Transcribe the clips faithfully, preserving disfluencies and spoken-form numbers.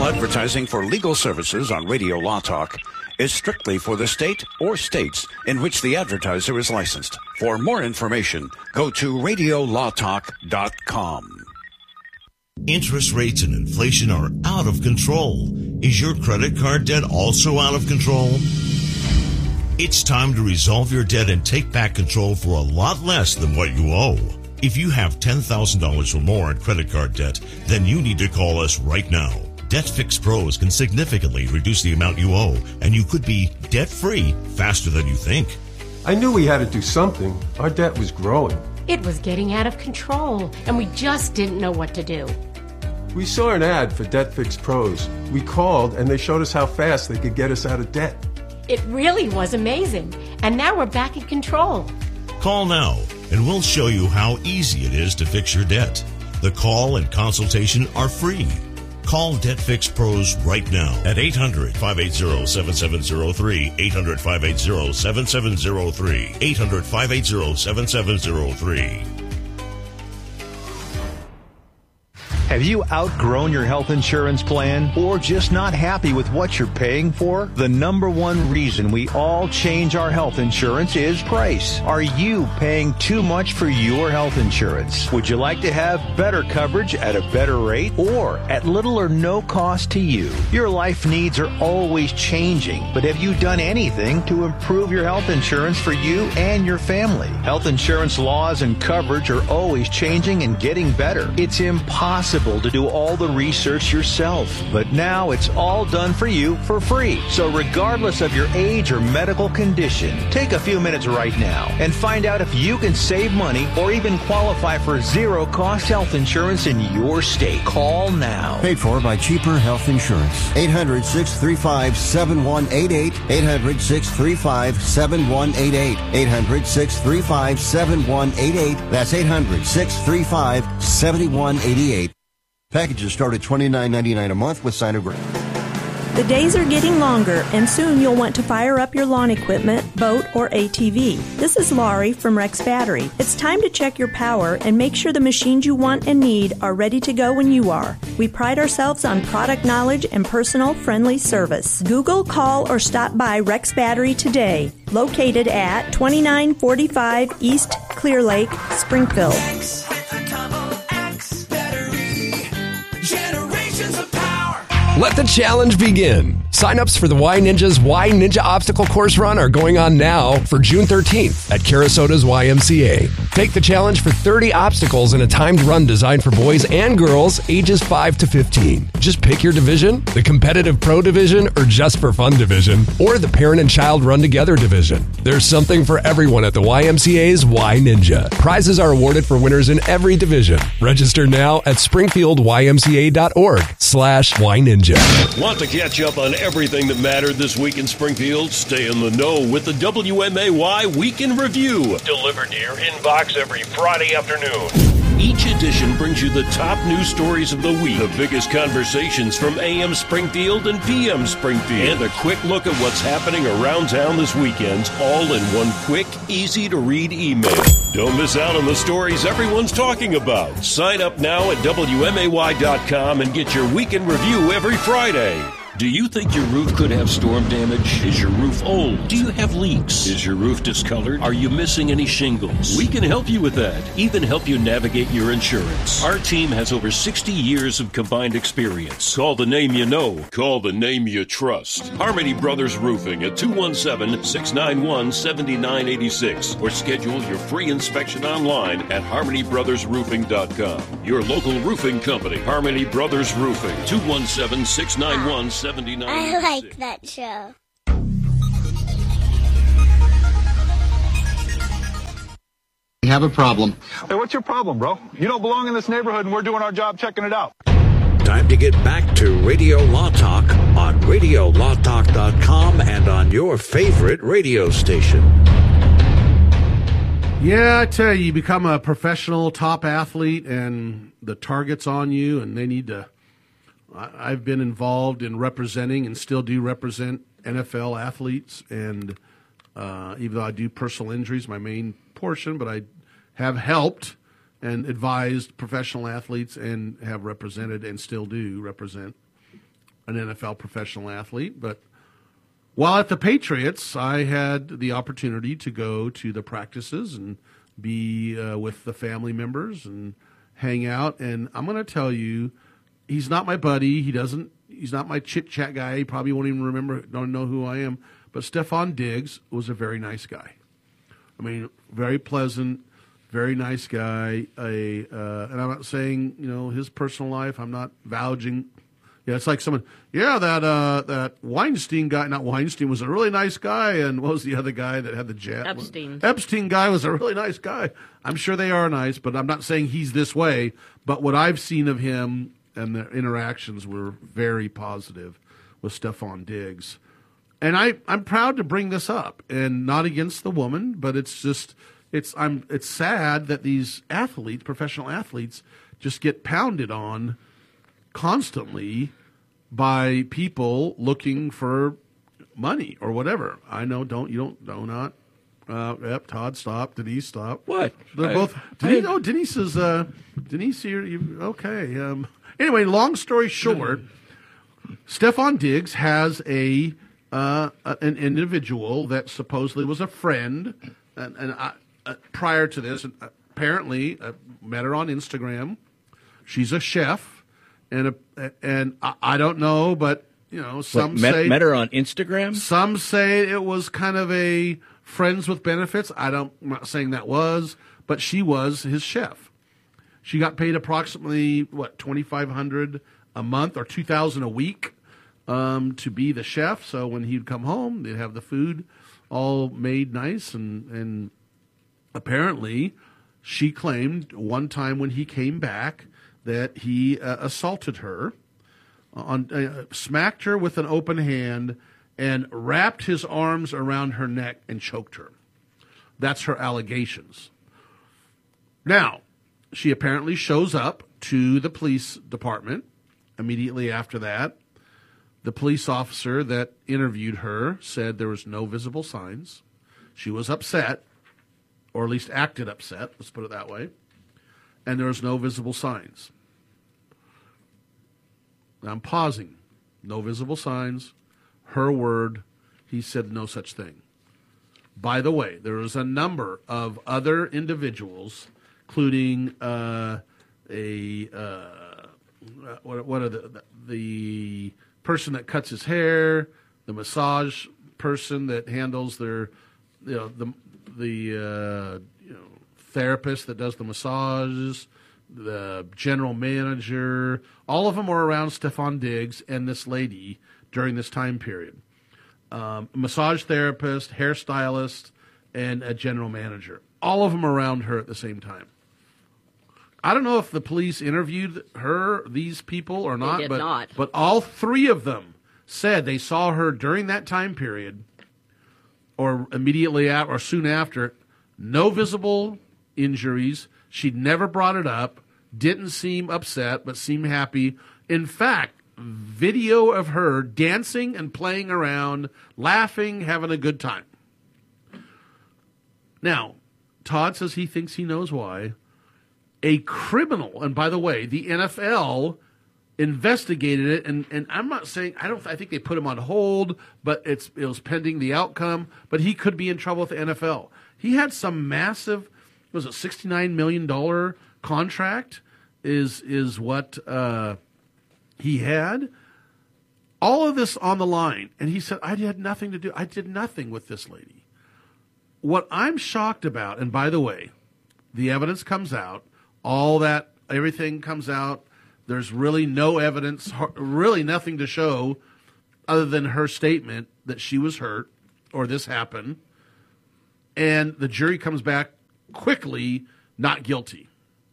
advertising for legal services on Radio Law Talk is strictly for the state or states in which the advertiser is licensed. For more information, go to radio law talk dot com. Interest rates and inflation are out of control. Is your credit card debt also out of control? It's time to resolve your debt and take back control for a lot less than what you owe. If you have ten thousand dollars or more in credit card debt, then you need to call us right now. DebtFix Pros can significantly reduce the amount you owe, and you could be debt-free faster than you think. I knew we had to do something. Our debt was growing. It was getting out of control, and we just didn't know what to do. We saw an ad for DebtFix Pros. We called, and they showed us how fast they could get us out of debt. It really was amazing, and now we're back in control. Call now, and we'll show you how easy it is to fix your debt. The call and consultation are free. Call DebtFix Pros right now at eight hundred, five eight zero, seven seven zero three, eight hundred, five eight zero, seven seven zero three, eight hundred, five eight zero, seven seven zero three. Have you outgrown your health insurance plan or just not happy with what you're paying for? The number one reason we all change our health insurance is price. Are you paying too much for your health insurance? Would you like to have better coverage at a better rate or at little or no cost to you? Your life needs are always changing, but have you done anything to improve your health insurance for you and your family? Health insurance laws and coverage are always changing and getting better. It's impossible to do all the research yourself, but now it's all done for you for free. So regardless of your age or medical condition, take a few minutes right now and find out if you can save money or even qualify for zero-cost health insurance in your state. Call now. Paid for by Cheaper Health Insurance. eight hundred, six three five, seven one eight eight. eight hundred, six three five, seven one eight eight. eight hundred, six three five, seven one eight eight. That's eight hundred, six three five, seven one eight eight. Packages start at twenty-nine ninety-nine a month with Sign of Grant. The days are getting longer, and soon you'll want to fire up your lawn equipment, boat, or A T V. This is Laurie from Rex Battery. It's time to check your power and make sure the machines you want and need are ready to go when you are. We pride ourselves on product knowledge and personal, friendly service. Google, call, or stop by Rex Battery today. Located at twenty-nine forty-five East Clear Lake, Springfield. Let the challenge begin. Sign-ups for the Y Ninja's Y Ninja Obstacle Course Run are going on now for June thirteenth at Carasota's Y M C A. Take the challenge for thirty obstacles in a timed run designed for boys and girls ages five to fifteen. Just pick your division, the competitive pro division or just for fun division, or the parent and child run together division. There's something for everyone at the Y M C A's Y Ninja. Prizes are awarded for winners in every division. Register now at springfield y m c a dot org slash Y Ninja. Want to catch up on everything that mattered this week in Springfield? Stay in the know with the W M A Y Week in Review, delivered to your inbox every Friday afternoon. Each edition brings you the top news stories of the week, the biggest conversations from A M Springfield and P M Springfield, and a quick look at what's happening around town this weekend, all in one quick, easy-to-read email. Don't miss out on the stories everyone's talking about. Sign up now at W M A Y dot com and get your Week in Review every Friday. Do you think your roof could have storm damage? Is your roof old? Do you have leaks? Is your roof discolored? Are you missing any shingles? We can help you with that. Even help you navigate your insurance. Our team has over sixty years of combined experience. Call the name you know. Call the name you trust. Harmony Brothers Roofing at two one seven, six nine one, seven nine eight six or schedule your free inspection online at harmony brothers roofing dot com. Your local roofing company, Harmony Brothers Roofing, two one seven, six nine one, seven nine eight six. I like that show. We have a problem. Hey, what's your problem, bro? You don't belong in this neighborhood, and we're doing our job checking it out. Time to get back to Radio Law Talk on radio law talk dot com and on your favorite radio station. Yeah, I tell you, you become a professional top athlete, and the target's on you, and they need to... I've been involved in representing and still do represent N F L athletes, and uh, even though I do personal injuries, my main portion, but I have helped and advised professional athletes and have represented and still do represent an N F L professional athlete. But while at the Patriots, I had the opportunity to go to the practices and be uh, with the family members and hang out. And I'm going to tell you, he's not my buddy. He doesn't. He's not my chit chat guy. He probably won't even remember, don't know who I am. But Stefon Diggs was a very nice guy. I mean, very pleasant, very nice guy. A uh, and I'm not saying, you know, his personal life. I'm not vouching. Yeah, it's like someone. Yeah, that uh, that Weinstein guy, not Weinstein, was a really nice guy. And what was the other guy that had the jet? Epstein. Epstein guy was a really nice guy. I'm sure they are nice, but I'm not saying he's this way. But what I've seen of him and the interactions were very positive with Stefon Diggs. And I, I'm proud to bring this up, and not against the woman, but it's just it's I'm it's sad that these athletes, professional athletes, just get pounded on constantly by people looking for money or whatever. I know, don't you don't do not. Uh, yep, Todd, stop. Denise, stop. What? They're I, both. Denise, oh, Denise is. Uh, Denise, you, you okay? Um, anyway, long story short, Stefon Diggs has a. Uh, an individual that supposedly was a friend, and, and I, uh, prior to this, and apparently uh, met her on Instagram. She's a chef, and a, and I, I don't know, but you know, some Wait, met, say met her on Instagram. Some say it was kind of a friends with benefits. I don't. I'm not saying that was, but she was his chef. She got paid approximately what twenty-five hundred a month or two thousand a week. Um, to be the chef, so when he'd come home, they'd have the food all made nice, and, and apparently she claimed one time when he came back that he uh, assaulted her, on uh, smacked her with an open hand, and wrapped his arms around her neck and choked her. That's her allegations. Now, she apparently shows up to the police department immediately after that. The police officer that interviewed her said there was no visible signs. She was upset, or at least acted upset, let's put it that way, and there was no visible signs. Now I'm pausing. No visible signs. Her word, he said no such thing. By the way, there was a number of other individuals, including uh, a, uh, what, what are the, the, the person that cuts his hair, the massage person that handles their, you know, the the uh, you know, therapist that does the massages, the general manager. All of them were around Stefon Diggs and this lady during this time period. Um, massage therapist, hairstylist, and a general manager. All of them around her at the same time. I don't know if the police interviewed her, these people, or not, They did but not. but all three of them said they saw her during that time period, or immediately after, or soon after. No visible injuries. She'd never brought it up. Didn't seem upset, but seemed happy. In fact, video of her dancing and playing around, laughing, having a good time. Now, Todd says he thinks he knows why. A criminal, and by the way, the N F L investigated it, and, and I'm not saying, I don't, I think they put him on hold, but it's it was pending the outcome, but he could be in trouble with the N F L. He had some massive, was it sixty-nine million dollars contract is, is what uh, he had. All of this on the line, and he said, I had nothing to do, I did nothing with this lady. What I'm shocked about, and by the way, the evidence comes out, all that, everything comes out. There's really no evidence, really nothing to show other than her statement that she was hurt or this happened. And the jury comes back quickly, not guilty.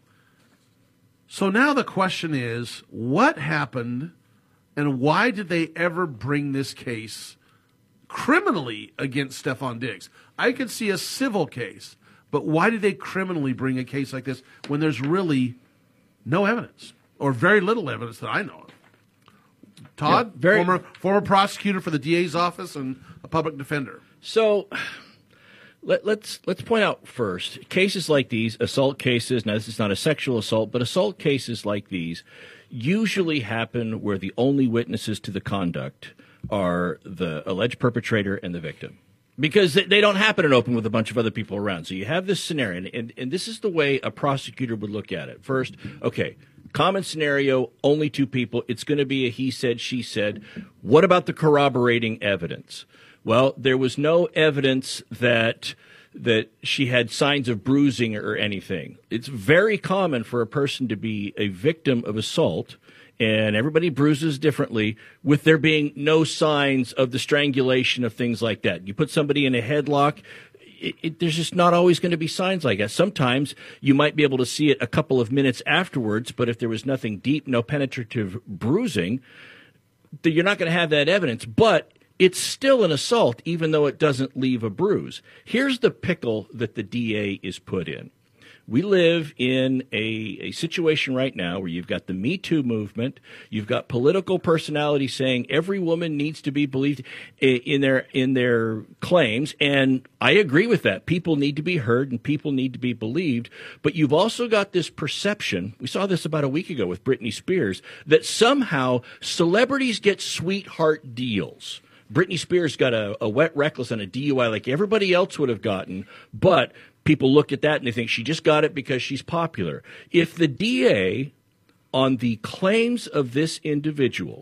So now the question is, what happened and why did they ever bring this case criminally against Stefon Diggs? I could see a civil case. But why did they criminally bring a case like this when there's really no evidence or very little evidence that I know of? Todd, yeah, very, former former prosecutor for the D A's office and a public defender. So let, let's let's point out first, cases like these, assault cases. Now, this is not a sexual assault, but assault cases like these, usually happen where the only witnesses to the conduct are the alleged perpetrator and the victim. Because they don't happen in open with a bunch of other people around. So you have this scenario, and, and, and this is the way a prosecutor would look at it. First, okay, common scenario, only two people. It's going to be a he said, she said. What about the corroborating evidence? Well, there was no evidence that that she had signs of bruising or anything. It's very common for a person to be a victim of assault, and everybody bruises differently, with there being no signs of the strangulation of things like that. You put somebody in a headlock, it, it, there's just not always going to be signs like that. Sometimes you might be able to see it a couple of minutes afterwards, but if there was nothing deep, no penetrative bruising, you're not going to have that evidence. But it's still an assault, even though it doesn't leave a bruise. Here's the pickle that the D A is put in. We live in a, a situation right now where you've got the Me Too movement. You've got political personalities saying every woman needs to be believed in their in their claims. And I agree with that. People need to be heard and people need to be believed. But you've also got this perception. We saw this about a week ago with Britney Spears, that somehow celebrities get sweetheart deals. Britney Spears got a, a wet reckless and a D U I like everybody else would have gotten, but people look at that and they think she just got it because she's popular. If the D A on the claims of this individual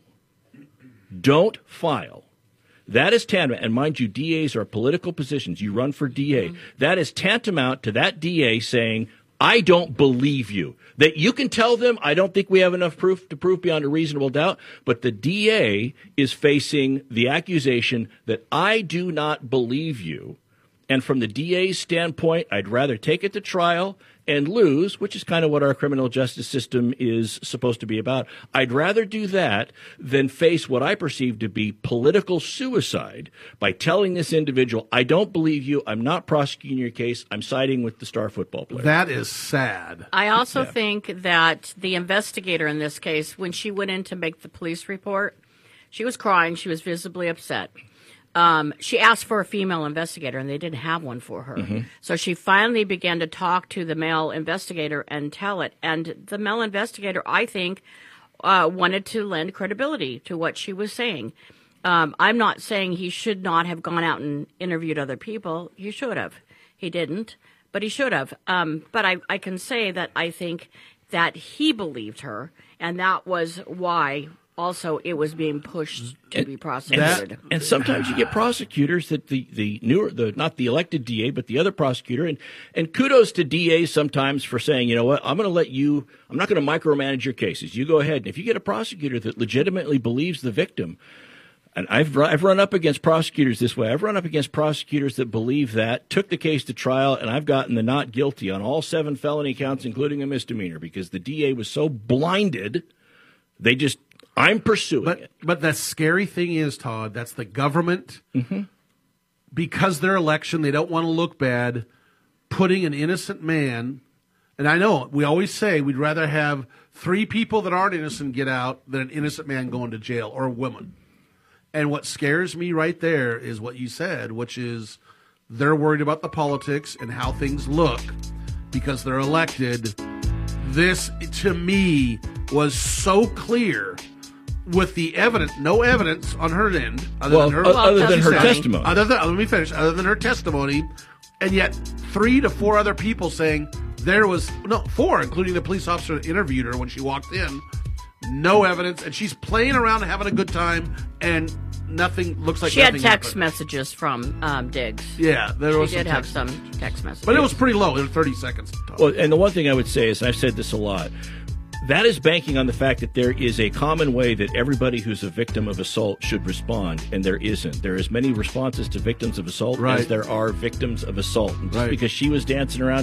don't file, that is tantamount, and mind you, D As are political positions. You run for D A. Mm-hmm. That is tantamount to that D A saying, I don't believe you. That you can tell them, I don't think we have enough proof to prove beyond a reasonable doubt, but the D A is facing the accusation that I do not believe you. And from the D A's standpoint, I'd rather take it to trial and lose, which is kind of what our criminal justice system is supposed to be about. I'd rather do that than face what I perceive to be political suicide by telling this individual, I don't believe you, I'm not prosecuting your case, I'm siding with the star football player. That is sad. I also Yeah. think that the investigator in this case, when she went in to make the police report, she was crying, she was visibly upset. Um, she asked for a female investigator, and they didn't have one for her. Mm-hmm. So she finally began to talk to the male investigator and tell it. And the male investigator, I think, uh, wanted to lend credibility to what she was saying. Um, I'm not saying he should not have gone out and interviewed other people. He should have. He didn't, but he should have. Um, but I, I can say that I think that he believed her, and that was why also it was being pushed to be prosecuted. And, and sometimes you get prosecutors that the, the newer, the not the elected D A, but the other prosecutor. And, and kudos to D As sometimes for saying, you know what, I'm going to let you, I'm not going to micromanage your cases. You go ahead. And if you get a prosecutor that legitimately believes the victim, and I've, I've run up against prosecutors this way. I've run up against prosecutors that believe that, took the case to trial, and I've gotten the not guilty on all seven felony counts, including a misdemeanor, because the D A was so blinded, they just, I'm pursuing but, it. But the scary thing is, Todd, that's the government, mm-hmm. because their election, they don't want to look bad, putting an innocent man, and I know, we always say we'd rather have three people that aren't innocent get out than an innocent man going to jail, or a woman. And what scares me right there is what you said, which is they're worried about the politics and how things look because they're elected. This, to me, was so clear with the evidence, no evidence on her end, other well, than her, well, other than her testimony. Other than, let me finish. Other than her testimony, and yet three to four other people saying there was no four, including the police officer that interviewed her when she walked in. No evidence, and she's playing around and having a good time, and nothing looks like she nothing had text happened. messages from um, Diggs. Yeah, there was she some did text have some text messages, but it was pretty low. It was thirty seconds. Well, and the one thing I would say is, and I've said this a lot, that is banking on the fact that there is a common way that everybody who's a victim of assault should respond, and there isn't. There are as many responses to victims of assault right. as there are victims of assault. And just right. because she was dancing around